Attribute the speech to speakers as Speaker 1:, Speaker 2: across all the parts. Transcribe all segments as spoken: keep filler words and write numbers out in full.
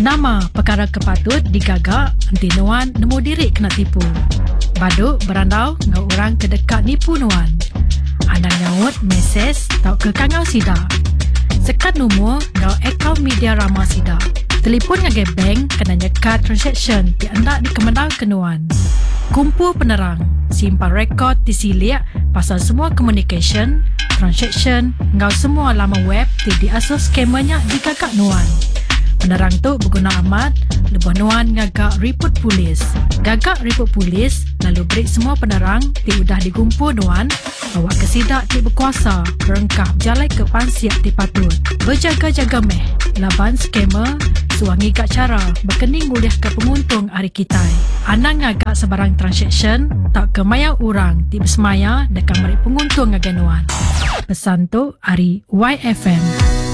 Speaker 1: Nama perkara kepatut digagak nanti nuan nemu diri kena tipu. Baduk berandau ngau orang kedekat nipu nuan. Anang nyaut mesej tau ke kangau sida. Sekat nombor ngau akaun media ramah sida. Telefon ngagai bank kena nyekat transaction di anda di kemendang kenuan. Kumpul penerang, simpan rekod disiliak pasal semua communication, transaction, ngau semua laman web di diasuh skamernya digagak nuan. Penerang tu berguna amat, lebuh nuan ngagak report polis. Gagak report polis, lalu break semua penerang ti udah digumpul nuan, bawa ke sidak ti berkuasa, berengkap jalai ke pansiak ti patut. Berjaga-jaga meh, laban skamer, suangi gak cara, berkening muliah ke penguntung hari kitai. Anang ngagak sebarang transaction, tak ke maya orang ti bersemaya dekat mari penguntung ngagak nuan. Pesan tu hari Y F M.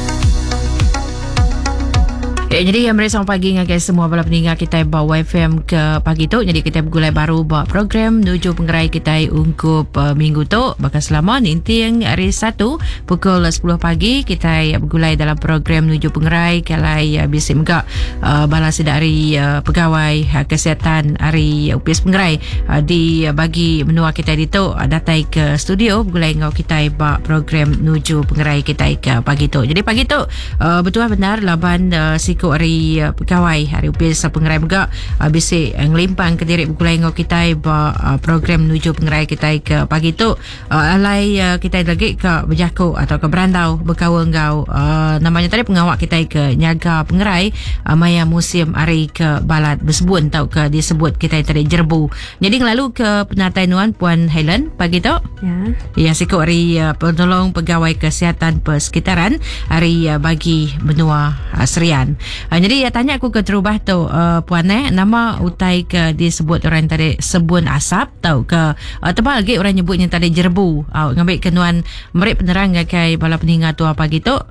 Speaker 2: Eh, jadi yang mereka selamat pagi dengan semua bala pendengar kita bawa Y F M ke pagi tu. Jadi kita bergulai baru buat program menuju penggerai kita ungkup uh, minggu tu. Bakal selama nanti yang hari satu pukul sepuluh pagi kita bergulai dalam program menuju penggerai kalai uh, bisik megak uh, bala sedari uh, pegawai uh, kesihatan hari U P S penggerai uh, di uh, bagi menua kita di tu uh, datai ke studio bergulai ngau kita buat program menuju penggerai kita ke pagi tu. Jadi pagi tu uh, betul benar laban uh, si ikut hari uh, pegawai hari U P S penggerai megak uh, bisik uh, ngelimpang ke diri bergulai ngau kita uh, program menuju penggerai kita ke pagi tu uh, alai uh, kita lagi ke berjaku atau ke berandau berkawan ngau uh, namanya tadi pengawak kita ke nyaga penggerai uh, maya musim hari ke balat bersebut tau ke disebut kita tadi jerbu. Jadi ngelalu ke penatai nuan Puan Helen pagi tu ya ya sikut hari uh, penolong pegawai kesihatan persekitaran hari uh, bagi benua uh, Serian. Uh, jadi ya tanya aku ke terubah tu uh, Puan eh nama utai ke disebut orang tadi sebun asap tau ke uh, tebal lagi orang nyebutnya tadi jerbu. Uh, ngambil kenuan merik penerang kai bala peninggal tu pagi tu.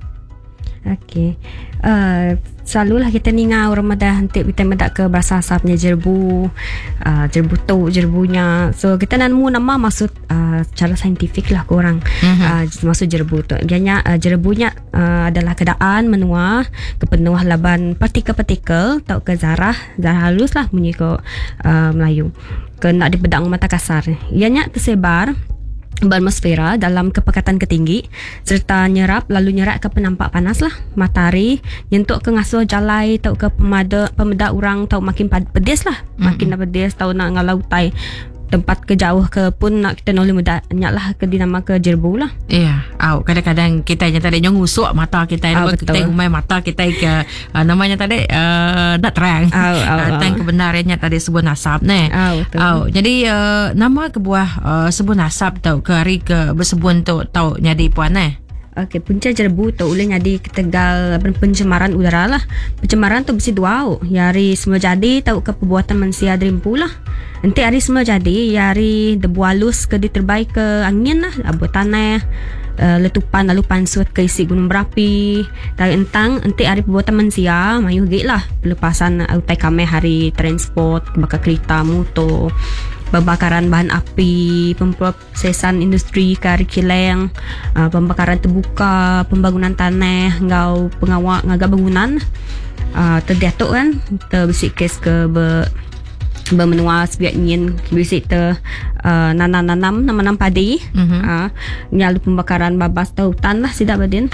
Speaker 3: Okey. Uh, selalulah kita ni ngau Ramadan nanti kita mendak ke bahasa asapnya jerbu, uh, jerbu tu jerbunya. So kita nak nemu nama maksud uh, cara saintifik lah korang. Mm-hmm. Uh, maksud jerbu tu. Biasanya uh, jerbunya uh, adalah keadaan menua kepenuh laban partikel-partikel tau ke zarah, zarah halus lah bunyi ke uh, Melayu. Kena di pedang mata kasar. Ianya tersebar beratmosfera dalam kepekatan ketinggi serta nyerap lalu nyerat ke penampak panas lah matahari nyentuk ke ngasuh jalai tau ke pemada pemeda orang tau makin pedes lah mm-hmm. makin nak pedes tau nak ngalau tai tempat ke jauh ke pun nak kita nolih mudah nyak lah ke dinama ke jerbu lah.
Speaker 2: Iya, yeah. kadang-kadang kita yang tadi nyongusuk mata kita oh, kita umai mata kita ke uh, namanya tadi uh, tak terang. Oh, oh, uh, tang oh. kebenarannya tadi sebut nasab ne. Oh, oh, jadi uh, nama kebuah uh, sebut nasab tau ke hari ke bersebun tu tau nyadi Puan eh.
Speaker 3: Okey, punca jerbu tu ulih jadi ketegal pencemaran udara lah. Pencemaran tu besi dua. Yari semua jadi tahu ke perbuatan manusia derimpu lah. Nanti hari semua jadi yari debu halus ke diterbaik ke angin lah, abu tanah, uh, letupan lalu pansut ke isi gunung berapi. Dari entang nanti hari perbuatan manusia mayu gik lah. Pelepasan utai kami hari transport, bakar kereta, motor, pembakaran bahan api, pemprosesan industri kari kileng, uh, pembakaran terbuka, pembangunan tanah, ngau pengawak ngaga bangunan, uh, terdiatuk kan, terbisik kes ke ber bermenua sebiak ingin bisik ter uh, nanam-nanam nanam padi, mm-hmm. uh, nyalu pembakaran babas tau hutan lah sidak badin.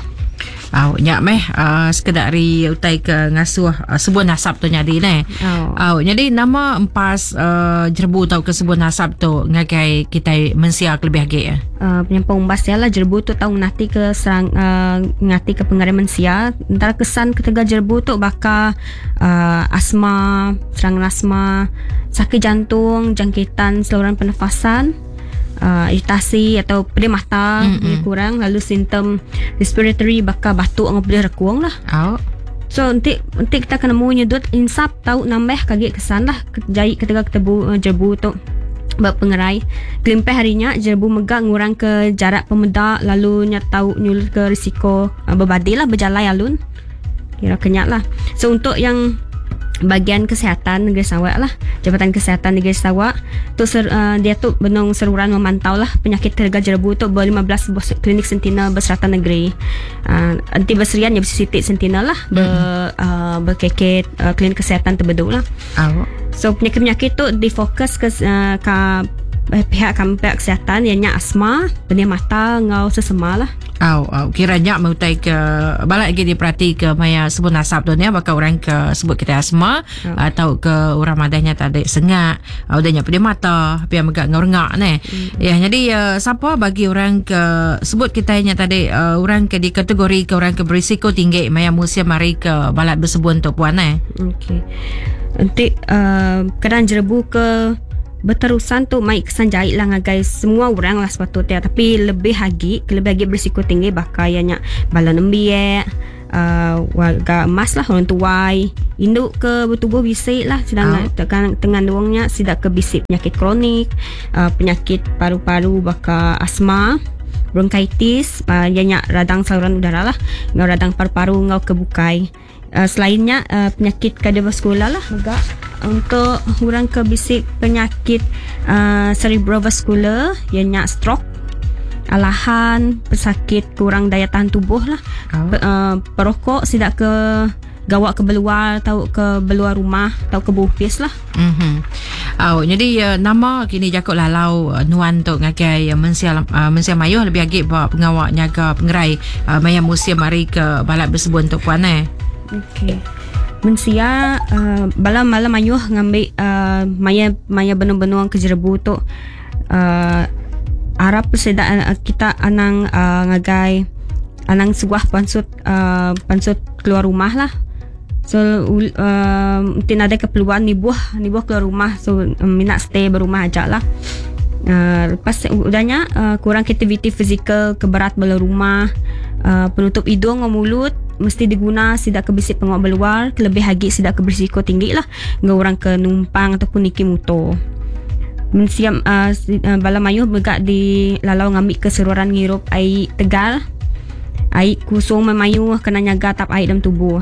Speaker 2: Au nyak meh uh, sekedar ri utai ke ngasuh uh, sebuah nasab tu nyadi ne. Oh. Au jadi nama empas uh, jerbu tau ke sebuah nasab tu ngagai kita mensia lebih age ya.
Speaker 3: Uh, penyampang umbas ya lah jerbu tu tahu ngati ke serang uh, ngati ke pengaruh mensia antara kesan ketiga jerbu tu bakal uh, asma, serangan asma, sakit jantung, jangkitan saluran pernafasan, Uh, iritasi atau pedih mata mm-hmm. kurang, lalu simptom respiratory bakal batuk dengan pedih rekuang lah. Oh. So nanti nanti kita kena mau nyedut insap tahu nambah kaget kesan lah jahit ketika ketebu uh, jerbu tu berpengerai kelimpai harinya jerbu megak ngurang ke jarak pemeda lalu nya tahu nyulut ke risiko uh, berbadi lah berjalai alun kira kenyak lah. So untuk yang bagian kesihatan negeri Sarawak lah, Jabatan Kesihatan Negeri Sarawak tu ser, uh, dia tu benung seruran memantau lah penyakit tergal jerebu tu ber lima belas klinik sentinel berseratan negeri. Uh, anti berserian ya bersitik sentinel lah ber hmm. uh, berkeket uh, klinik kesihatan terbeduk lah.
Speaker 2: Oh.
Speaker 3: So penyakit-penyakit tu difokus ke uh, ke pihak pihak kesihatan ianya asma, benih mata, ngau sesema lah.
Speaker 2: Au, au. Kiranya mautai ke balak lagi diperhati ke maya sebut nasab tu ni bakal orang ke sebut kita asma oh. atau ke orang madahnya tak ada sengak, au danya pedih mata, tapi megak ngau-ngak ni. Mm-hmm. Ya, jadi uh, siapa bagi orang ke sebut kita nya tadi uh, orang ke di kategori ke orang ke berisiko tinggi maya musim mari ke balak bersebut tu puan eh.
Speaker 3: Okey. Nanti uh, kadang jerebu ke berterusan tu mai kesan jahit lah guys, semua orang lah sepatutnya, tapi lebih lagi lebih lagi berisiko tinggi bakal ianya bala nembiak, uh, warga emas lah, orang tuai induk ke bertubuh bisik lah sedang oh. tekan tengah duangnya sidak ke bisik penyakit kronik, uh, penyakit paru-paru bakal asma, bronkitis, uh, ianya radang saluran udara lah, ngau radang paru-paru ngau kebukai. Uh, selainnya uh, penyakit kardiovaskular lah juga untuk orang ke bisik penyakit uh, cerebrovascular ianya stroke, alahan, pesakit kurang daya tahan tubuh lah. Oh. Pe, uh, perokok sidak ke gawak ke beluar atau ke beluar rumah atau ke bupis lah.
Speaker 2: Mhm. Oh, jadi uh, nama kini jakut lalau uh, nuan tu ngakai uh, mensia uh, mensia mayuh lebih agak bawa pengawak nyaga pengerai uh, maya musim mari ke balak bersebut untuk puan eh.
Speaker 3: Okey. Mensia uh, bala malam ayuh ngambil uh, maya maya benung-benung ke jerebu tu uh, Arab perseda uh, kita anang uh, ngagai anang sebuah pansut uh, pansut keluar rumah lah. So uh, mungkin ada keperluan ni buah ni buah keluar rumah, so um, minat stay berumah aja lah. Uh, lepas udahnya uh, kurang aktiviti fizikal, keberat bala rumah, uh, penutup hidung atau mulut mesti diguna sidak kebisik pengawak beluar, lebih lagi sidak keberisiko tinggi lah ngau orang ke numpang ataupun niki motor. Mensiam uh, uh, bala mayuh begak di lalau ngambil keseruan ngirup air tegal, air kusung memayuh kena nyaga tap air dalam tubuh.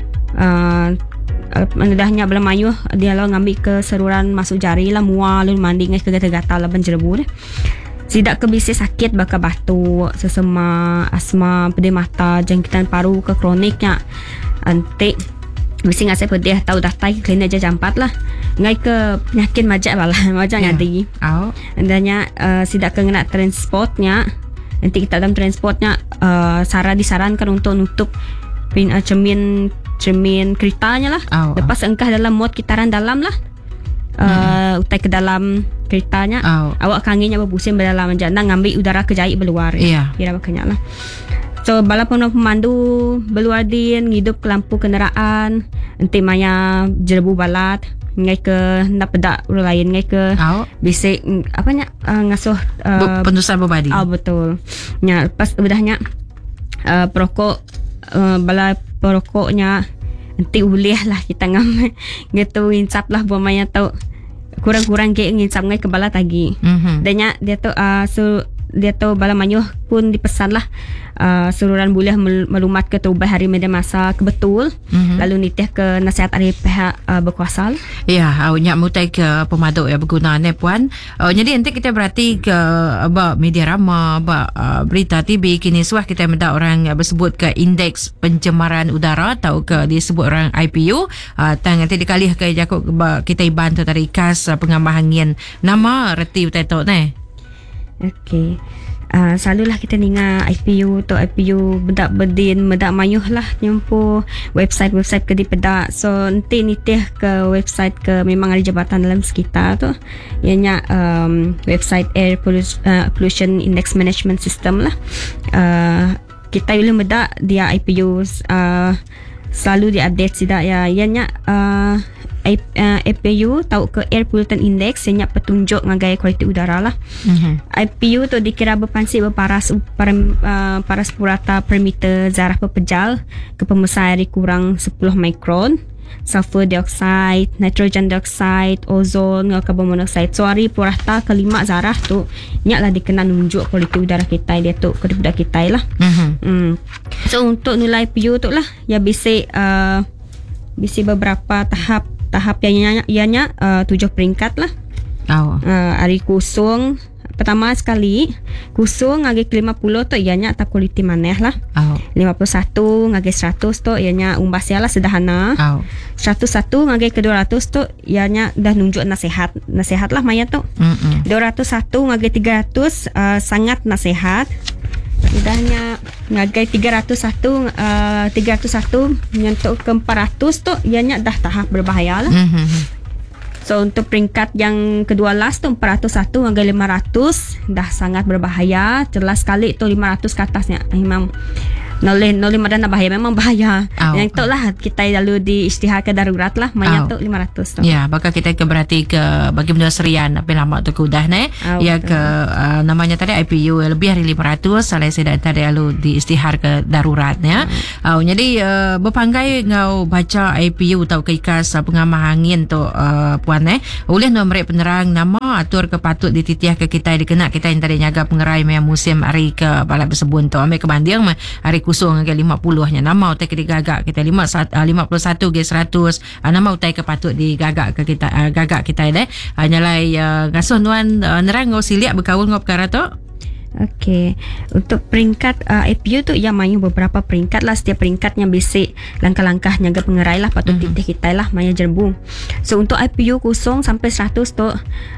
Speaker 3: Uh, Mendahnya bala mayuh dia lalu ngambil keseruan masuk jari lah, mual lalu mandi ngai kegatal-gatal lah benjerebu deh. Sidak kebisik sakit bakal batuk, sesema, asma, pedih mata, jangkitan paru ke kroniknya. Nanti mesti ngasih pedih tahu datai klinik aja jampat lah. Ngai ke penyakit majak bala, majak yeah. ngadi. Oh. Andanya uh, sidak kena transportnya. Nanti kita dalam transportnya uh, Sarah disarankan untuk nutup pin uh, cermin cermin keretanya lah. Oh, lepas oh. engkah dalam mod kitaran dalam lah. Uh, utai ke dalam keretanya, oh. awak kangennya berpusing berdalam aja, nak ngambil udara kejahit berluar.
Speaker 2: Yeah.
Speaker 3: Kira makanya lah. So bala pemandu berluar din ngidup ke lampu kenderaan, nanti maya jerebu balat ngai ke nak pedak orang lain, ngai ke oh. bisik apa nya uh, ngasuh uh,
Speaker 2: pendusan berbadi.
Speaker 3: Oh betul. Nya lepas udahnya uh, perokok uh, bala perokoknya nanti ulih lah kita ngam gitu insap lah buat maya tau kurang-kurang ke nginsap ngai ke bala tagi. Mm-hmm. Danya dia tu uh, so, dia tu bala mayuh pun dipesan lah uh, seluruhan boleh melumat ke terubah hari media masa kebetul. Mm-hmm. Lalu nitih ke nasihat dari pihak uh, berkuasa.
Speaker 2: Ya, awaknya mutai ke pemaduk ya berguna ni puan. Uh, jadi nanti kita berarti ke apa media rama, apa uh, berita T V kini suah kita mendak orang bersebut ke indeks pencemaran udara atau ke disebut orang I P U. Uh, tang nanti dikali ke jakuk kita iban tu tadi kas uh, pengamah angin. Nama reti utai tok ni.
Speaker 3: Okey. Uh, selalulah kita dengar I P U tu I P U bedak berdin bedak mayuh lah nyampu website-website ke di pedak. So nanti nitih ke website ke memang ada jabatan dalam sekitar tu ianya um, website Air Pollution, uh, Pollution Index Management System lah. Uh, kita boleh bedak dia I P U uh, selalu diupdate sidak ya ianya uh, A P U tahu ke Air Pollutant Index ianya petunjuk ngagai kualiti udara lah. Mm-hmm. I P U tu dikira berpansi berparas para, uh, paras purata per meter zarah pepejal ke pembesar air kurang sepuluh mikron, sulfur dioxide, nitrogen dioxide, ozon, karbon monoxide. So hari purata kelima zarah tu ianya lah dikenal nunjuk kualiti udara kita dia tu ke budak kita lah. Mm-hmm. Mm. So untuk nilai I P U tu lah ya basic uh, bisi beberapa tahap tahap yang ianya uh, tujuh peringkat lah.
Speaker 2: Oh.
Speaker 3: Uh, hari kusung pertama sekali kusung ngage ke lima puluh tu ianya tak kualiti maneh lah.
Speaker 2: Oh.
Speaker 3: lima puluh satu ngage seratus tu ianya umbasnya lah sederhana.
Speaker 2: Oh.
Speaker 3: seratus satu ngage ke dua ratus tu ianya dah nunjuk nasihat. Nasihat lah maya tu.
Speaker 2: Mm-mm.
Speaker 3: dua ratus satu ngage tiga ratus uh, sangat nasihat. Udahnya ngage tiga ratus satu uh, tiga ratus satu menyentuh ke empat ratus tu ianya dah tahap berbahaya lah.
Speaker 2: Mm-hmm.
Speaker 3: So untuk peringkat yang kedua last tu empat ratus satu hingga lima ratus dah sangat berbahaya. Jelas sekali tu lima ratus ke atasnya memang Noleh noleh madan bahaya, memang bahaya.
Speaker 2: Oh.
Speaker 3: Yang tu lah kita lalu diisytiharkan darurat lah. Maya
Speaker 2: Oh.
Speaker 3: tu lima ratus tu.
Speaker 2: Ya, bakal kita ke berarti ke bagi benda serian apa lama tu kudah ne.
Speaker 3: Oh,
Speaker 2: Ya
Speaker 3: betul.
Speaker 2: ke uh, namanya tadi I P U lebih hari lima ratus salai saya tadi lalu diistihar ke daruratnya. Oh, jadi uh, berpanggai ngau baca I P U tau ke ikas uh, pengamah angin tu uh, puan eh. Oleh nombor penerang nama atur ke patut dititiah ke kita dikena kita yang tadi nyaga pengerai maya musim hari ke balai bersebun tu. Ambil ke banding hari kusung ke lima puluh nya nama utai ke digagak kita lima puluh satu ke seratus uh, nama utai ke patut digagak ke kita uh, gagak kita deh uh, nyalai uh, ngasuh nuan uh, nerang ngau siliak berkawul ngau perkara tu.
Speaker 3: Okey, untuk peringkat uh, I P U tu ia mayu beberapa peringkat lah. Setiap peringkatnya basic langkah-langkah nyaga pengerai lah patut mm-hmm. titih kita lah maya jerbu. So untuk I P U kosong sampai seratus tu uh,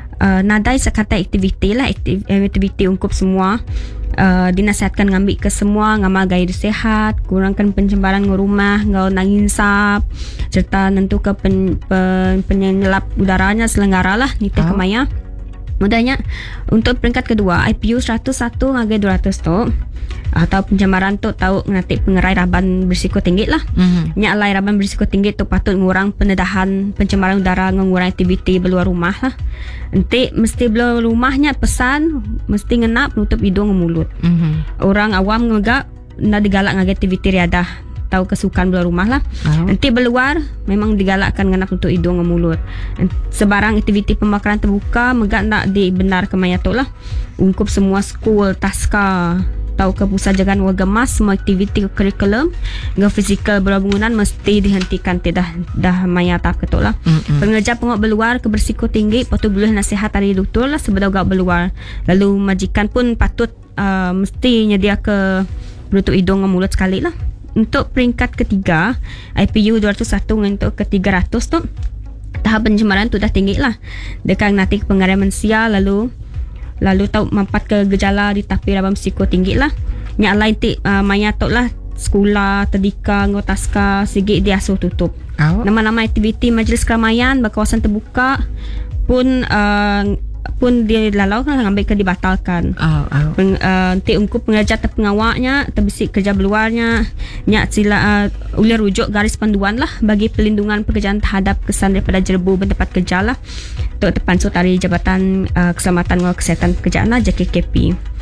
Speaker 3: nadai sekata aktiviti lah, aktiv, aktiviti ungkup semua. Uh, dinasihatkan ngambil ke semua ngamal gaya sihat, kurangkan pencemaran rumah, ngau nanginsap serta nentu ke pen, pen, penyelap udaranya selenggara lah nitih
Speaker 2: Oh.
Speaker 3: ke maya. Mudahnya untuk peringkat kedua I P U seratus satu ngage dua ratus tu atau pencemaran tu tahu nanti pengerai raban berisiko tinggi lah.
Speaker 2: Mhm.
Speaker 3: Nya alai raban berisiko tinggi tu patut ngurang penedahan pencemaran udara, ngurang aktiviti beluar rumah lah. Nanti mesti beluar rumahnya pesan mesti ngenap nutup hidung mulut.
Speaker 2: Mhm.
Speaker 3: Orang awam ngegak nak digalak ngage aktiviti riadah tahu kesukaan beluar rumah lah.
Speaker 2: Oh.
Speaker 3: Nanti beluar memang digalakkan ngenap untuk hidung dan mulut. Sebarang aktiviti pembakaran terbuka megak nak dibenar ke maya tu lah. Ungkup semua skul, taska, tahu ke pusat jagaan warga mas, semua aktiviti kurikulum dengan fizikal berbangunan mesti dihentikan tidak dah maya tahap ketuk lah.
Speaker 2: Mm-mm.
Speaker 3: Pengerja pengok beluar ke berisiko tinggi patut boleh nasihat dari doktor lah sebelum gak beluar. Lalu majikan pun patut uh, mesti nyedia ke menutup hidung dan mulut sekali lah. Untuk peringkat ketiga I P U dua ratus satu untuk ke tiga ratus tu tahap pencemaran tu dah tinggi lah. Dekat nanti pengerai manusia lalu lalu tahu mampat ke gejala di tapi rabam psiko tinggi lah. Nyak lain ti uh, maya tu lah sekolah, tadika, ngotaska sigit diasuh tutup.
Speaker 2: Oh.
Speaker 3: Nama-nama aktiviti majlis keramaian berkawasan terbuka pun uh, pun dilalau kan ambil ke dibatalkan.
Speaker 2: Oh, oh.
Speaker 3: Peng, uh, nanti ungkup pengajar terpengawaknya terbisik kerja beluarnya nyak sila uh, boleh rujuk garis panduan lah bagi pelindungan pekerjaan terhadap kesan daripada jerbu bertempat kerja lah untuk terpansut dari Jabatan uh, Keselamatan dan Kesihatan Pekerjaan lah J K K P.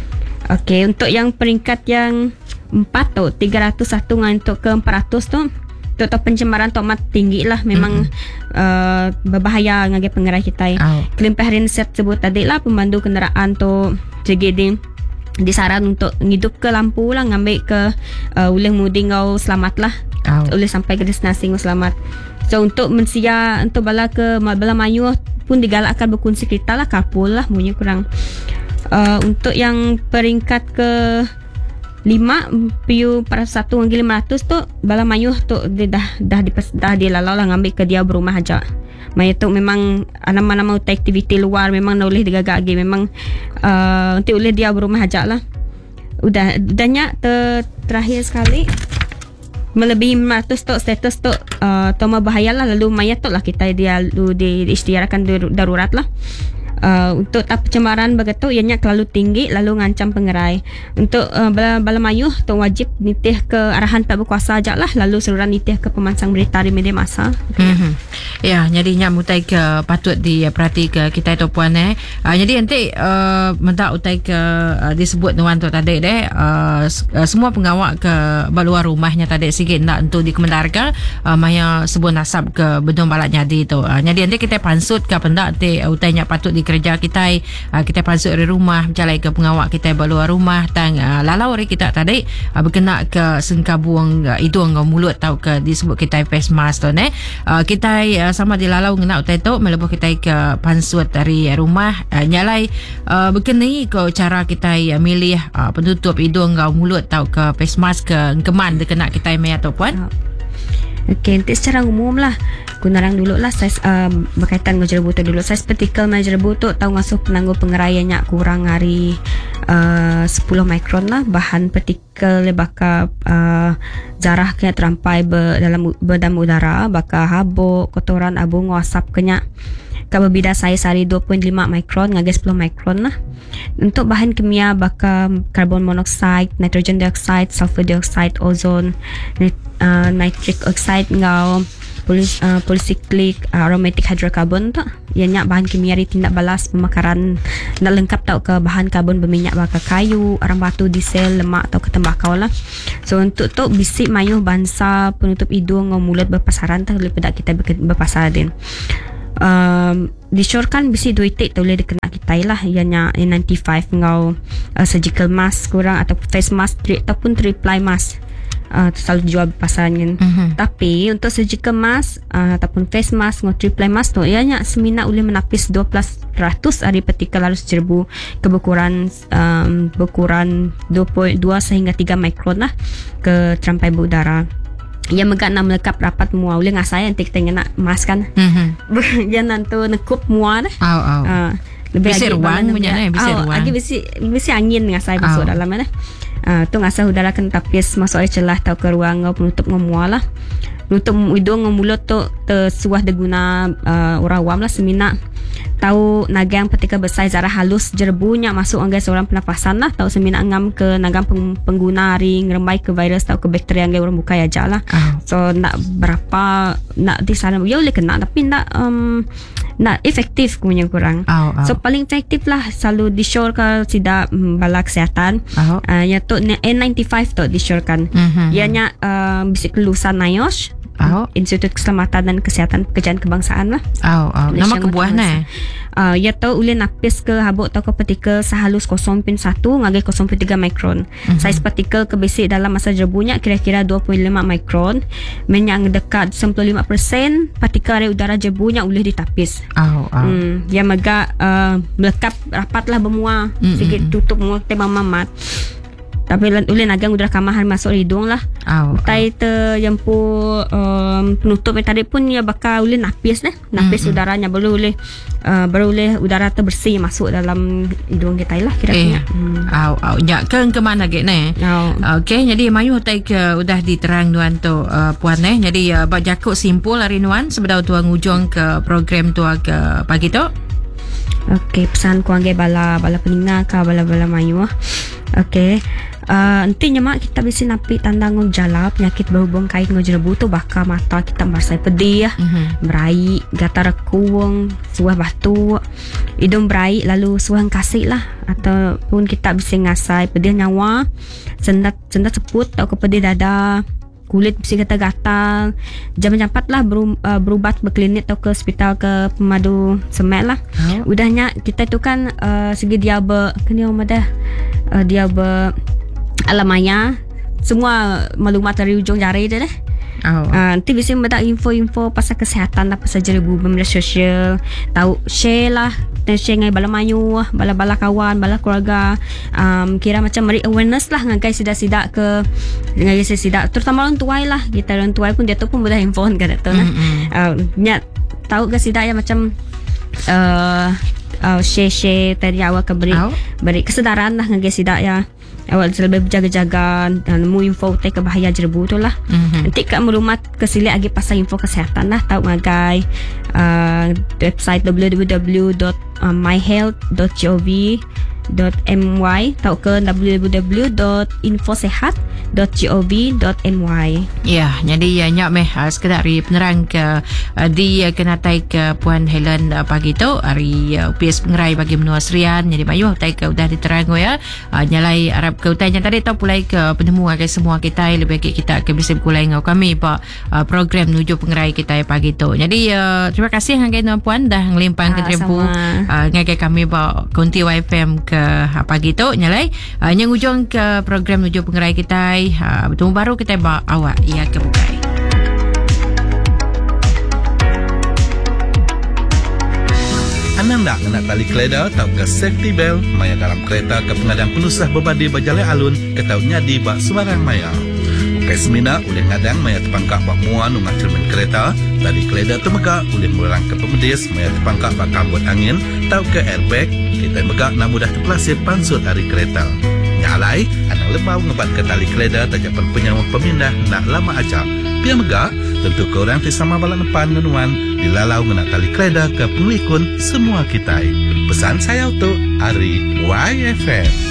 Speaker 3: Okey, untuk yang peringkat yang empat tu tiga ratus satu untuk ke empat ratus tu untuk pencemaran tu amat tinggi lah. Memang mm-hmm. uh, berbahaya ngagi pengerai kita.
Speaker 2: Oh.
Speaker 3: Kelimpahan set sebut tadi lah pemandu kenderaan tu J G D disaran untuk ngidup ke lampu lah ngambil ke uh, uleh mudi ngau selamat lah.
Speaker 2: Oh.
Speaker 3: Uleh sampai ke destinasi ngau selamat. So untuk mensia untuk bala ke bala mayu pun digalakkan berkongsi kereta lah, carpool lah bunyi kurang. Uh, untuk yang peringkat ke lima P U empat ratus satu hingga lima ratus tu bala mayuh tu dia dah dah dipes, dah dilalau lah ngambil ke dia berumah aja. Maya tu memang nama-nama utai aktiviti luar memang nak boleh digagak lagi memang uh, nanti boleh dia berumah aja lah. Udah udahnya ter, terakhir sekali melebihi lima ratus tu status tu uh, tu bahaya lah lalu maya tu lah kita dia lu di, diisytiharkan darurat lah. Uh, untuk tahap pencemaran begitu ianya terlalu tinggi lalu ngancam pengerai. Untuk uh, bala bala mayuh tu wajib nitih ke arahan Pak Berkuasa ajak lah lalu seluruh nitih ke pemansang berita di media masa.
Speaker 2: Mm-hmm. Ya, jadi nya mutai ke patut diperhati ke kita itu puan eh. Uh, jadi nanti uh, mentak utai ke uh, disebut nuan tu tadi deh uh, semua pengawak ke baluar rumahnya tadi sikit nak untuk dikemendarkan uh, maya sebuah nasab ke bedong balak nyadi tu. Uh, jadi nanti kita pansut ke pendak te utainya patut di kerja kita uh, kita pasuk dari rumah berjalan ke pengawak kita berluar rumah tang uh, lalau hari kita tadi uh, berkena ke sengka buang uh, hidung ke mulut tau ke disebut kita face mask tu ne uh, kita uh, sama di lalau ngena utai tu melebuh kita ke pansut dari rumah uh, nyalai uh, berkenai ke cara kita uh, milih uh, penutup hidung ke mulut tau ke face mask ke keman dekena kita mai atau puan.
Speaker 3: Okey, nanti secara umum lah kunarang dulu lah saiz uh, berkaitan dengan jerebu tu dulu. Saiz partikel mai jerebu tu tahu ngasuh penangguh pengeraiannya kurang hari uh, sepuluh mikron lah. Bahan partikel bakal uh, zarah kena terampai ber, dalam berdam udara, bakal habuk, kotoran, abu, nguasap kena kabebida saiz hari dua puluh lima mikron ngagai sepuluh mikron lah. Untuk bahan kimia bakal karbon monoksida, nitrogen dioksida, sulfur dioksida, ozon, nit, uh, nitric oxide ngau polis, uh, polycyclic uh, aromatic hydrocarbon tu. Ianya bahan kimia ri tindak balas pemakaran nak lengkap tau ke bahan karbon berminyak bakal kayu, arang batu, diesel, lemak atau ke tembakau lah. So untuk tu bisik mayuh bansa penutup hidung ngau mulut berpasaran tu daripada kita berpasaran din. Um, disyorkan bisi dua itik tu boleh dikena kita lah ianya N ninety-five ngau uh, surgical mask kurang atau face mask tri, ataupun triple mask uh, selalu dijual pasaran uh-huh. Tapi untuk surgical mask uh, ataupun face mask ngau triple mask tu ianya semina boleh menapis dua belas peratus dari partikel halus jerebu ke berukuran um, berukuran dua puluh dua sehingga tiga mikron lah ke terampai berudara. Yang megak nak melekap rapat mua boleh ngasai nanti kita nak mas kan. Mhm. Yang nanti nekup mua dah.
Speaker 2: Au au.
Speaker 3: Uh, lebih
Speaker 2: bisi ruang punya ni, bisi ruang.
Speaker 3: Lagi bisi bisi angin ngasai masuk dalam mana. Ah, tu ngasai udara kan tapis masuk dari celah tau ke ruang ngau penutup ngau mua lah. Penutup hidung ngau mulut tu tersuah diguna uh, orang awam lah semina. Tahu nagang partikel besar zarah halus jerebunya masuk anggai seorang pernafasan lah. Tahu semina ngam ke nagang peng, pengguna ring ngerembai ke virus tahu ke bakteri anggai orang buka aja lah. Oh. So nak berapa nak di sana ya boleh kena tapi nak um, nak efektif punya kurang. Oh, oh. So paling efektif lah selalu disyorkan tidak um, bala kesihatan. Oh. Uh, ya tu N ninety-five tu disyorkan. Mm-hmm. Ianya uh, bisik lulusan N I O S. Oh. Institut Keselamatan dan Kesihatan Pekerjaan Kebangsaan lah.
Speaker 2: Oh, oh. Nama kebuah ni?
Speaker 3: Uh, ia tahu boleh napis ke habuk atau ke partikel sehalus kosong perpuluhan satu ngagai kosong perpuluhan tiga mikron. Mm-hmm. Saiz partikel ke basic dalam masa jerebunya kira-kira dua puluh lima mikron. Menyang dekat sembilan puluh lima peratus partikel dari udara jerebunya boleh ditapis. Oh, oh. Hmm, yang megak uh, melekap rapatlah bermua. Mm-hmm. Sikit tutup mua tema mamat. Tapi boleh nagang udara kamahan masuk hidung lah. Oh, tai oh. te yang pu um, penutup yang tadi pun ya bakal boleh napis deh. Napis mm-hmm. udaranya baru boleh uh, baru boleh udara terbersih masuk dalam hidung kita lah kira-kira. Eh. Hmm.
Speaker 2: Au au ya ke ke mana ke ne? Oh. Okey jadi mayu tai ke udah diterang nuan tu uh, puan eh. Jadi uh, bak jakuk simpul hari nuan sebedau tuang ujung ke program tu ke pagi tu.
Speaker 3: Okey pesan ku angge bala bala peninga ka bala-bala mayu ah. Okey. Uh, nantinya mak kita bisa napi tanda ngong jala penyakit berhubung kait ngong jerebu tu bakal mata kita merasa pedih ya. Mm-hmm. Berai, gatal rekuang, suah batu, hidung berai lalu suah kasih lah ataupun kita bisa ngasai pedih nyawa, sendat sendat seput atau ke pedih dada, kulit bisa gatal-gatal. Jam cepat lah beru, uh, berubat berklinik atau ke hospital ke pemadu semek lah. Oh. Udahnya kita tu kan uh, segi dia ber kena orang dah uh, dia ber alamanya semua maklumat dari ujung jari dia deh. Oh. Uh, nanti bisa mendapat info-info pasal kesihatan lah pasal jerebu media sosial tahu share lah dan share dengan bala mayu bala-bala kawan bala keluarga um, kira macam beri awareness lah ngagai sidak-sidak ke ngagai sidak terutama orang tuai lah kita orang tuai pun dia tu pun boleh info kan tu nah uh, nyat tahu ke sidak ya macam uh, uh, share-share tadi awal ke beri oh. beri kesedaran lah ngagai sidak ya awak lebih berjaga-jaga dan nemu info tentang kebahaya jerebu tu lah. Mm-hmm. Nanti kat maklumat kesilik lagi pasal info kesihatan lah. Tahu ngagai uh, website w w w dot my health dot gov dot m y atau ke w w w dot infosehat dot gov dot m y.
Speaker 2: Ya, jadi ya nyak meh uh, sekedar hari penerang ke uh, di uh, kenatai ke Puan Helen uh, pagi tu hari uh, P S pengerai bagi menua serian. Jadi mayuh tai ke udah diterang ya. Uh, nyalai Arab ke utai yang tadi tau pulai ke penemu ke semua kita lebih baik kita ke bisa kulai ngau kami pak uh, program menuju pengerai kita pagi tu. Jadi uh, terima kasih ngai Puan dah ngelimpang ke trempu uh, ngai kami pak Kunti Y F M ke uh, pagi tu nyalai uh, yang ujung ke program menuju pengerai kita uh, bertemu baru kita bawa awak ia ke bukai.
Speaker 4: Anda nak kena tali keleda atau ke safety belt maya dalam kereta ke pengadang penusah berbadi berjalan alun ke tau nyadi bak sembarang maya. Ukai semina oleh ngadang maya terpangkak bak muan ungah cermin kereta, tali keleda temegak oleh melarang ke pemedis maya terpangkak bak kambut angin tau ke airbag, kita megak nak mudah terpelasir pansut dari kereta. Nyalai, anak lebau ngebat ke tali keleda tajapan penyawa pemindah nak lama acap. Pia megak, tentu ke orang di sama balak depan menuan dilalau ngena tali keleda ke pengelikun semua kita. Pesan saya untuk Ari Y F M.